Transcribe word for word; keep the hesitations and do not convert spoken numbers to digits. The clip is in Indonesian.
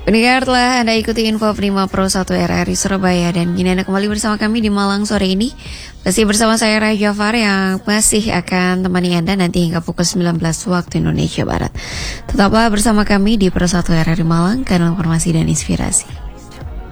Pendengar, telah Anda ikuti info Prima Pro satu R R I Surabaya dan kini Anda kembali bersama kami di Malang sore ini. Masih bersama saya Raja Jafar yang masih akan temani Anda nanti hingga pukul sembilan belas waktu Indonesia Barat. Tetaplah bersama kami di Pro satu R R I Malang, kanal informasi dan inspirasi.